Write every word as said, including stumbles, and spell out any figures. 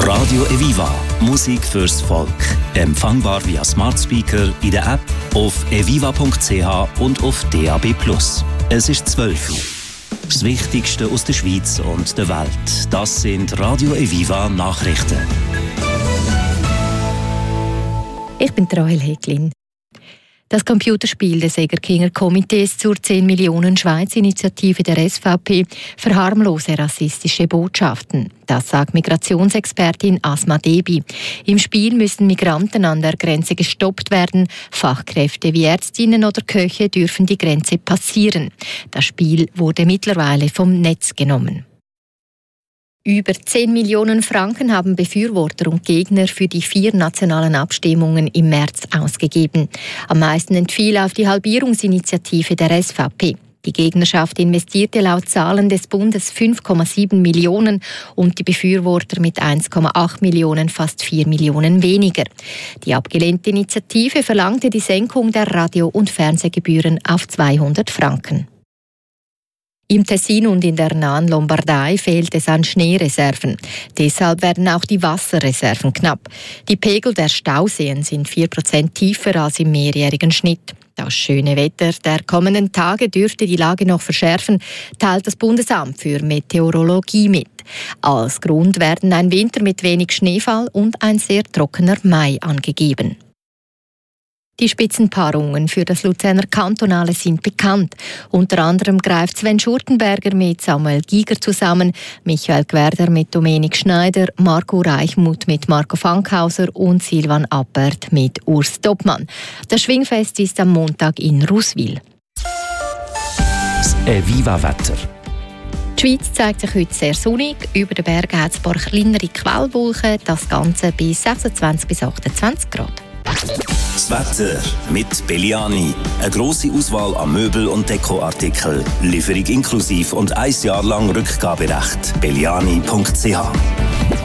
Radio Eviva. Musik fürs Volk. Empfangbar via Smart Speaker, in der App, auf eviva punkt c h und auf D A B plus. Es ist zwölf Uhr. Das Wichtigste aus der Schweiz und der Welt. Das sind Radio Eviva Nachrichten. Ich bin Rahel Heglin. Das Computerspiel des Egerkinger Komitees zur zehn Millionen Schweiz-Initiative der S V P verharmlose rassistische Botschaften. Das sagt Migrationsexpertin Asma Debi. Im Spiel müssen Migranten an der Grenze gestoppt werden. Fachkräfte wie Ärztinnen oder Köche dürfen die Grenze passieren. Das Spiel wurde mittlerweile vom Netz genommen. Über zehn Millionen Franken haben Befürworter und Gegner für die vier nationalen Abstimmungen im März ausgegeben. Am meisten entfiel auf die Halbierungsinitiative der S V P. Die Gegnerschaft investierte laut Zahlen des Bundes fünf Komma sieben Millionen und die Befürworter mit eins Komma acht Millionen fast vier Millionen weniger. Die abgelehnte Initiative verlangte die Senkung der Radio- und Fernsehgebühren auf zweihundert Franken. Im Tessin und in der nahen Lombardei fehlt es an Schneereserven. Deshalb werden auch die Wasserreserven knapp. Die Pegel der Stauseen sind vier Prozent tiefer als im mehrjährigen Schnitt. Das schöne Wetter der kommenden Tage dürfte die Lage noch verschärfen, teilt das Bundesamt für Meteorologie mit. Als Grund werden ein Winter mit wenig Schneefall und ein sehr trockener Mai angegeben. Die Spitzenpaarungen für das Luzerner Kantonale sind bekannt. Unter anderem greift Sven Schurtenberger mit Samuel Giger zusammen, Michael Gwerder mit Dominik Schneider, Marco Reichmuth mit Marco Fankhauser und Silvan Appert mit Urs Doppmann. Das Schwingfest ist am Montag in Ruswil. Das Eviva-Wetter. Die Schweiz zeigt sich heute sehr sonnig. Über den Bergen hat es ein paar kleinere Quellwolken. Das Ganze bis sechsundzwanzig bis achtundzwanzig Grad. Das Wetter mit Belliani. Eine grosse Auswahl an Möbel- und Dekoartikeln. Lieferung inklusive und ein Jahr lang Rückgaberecht. belliani punkt c h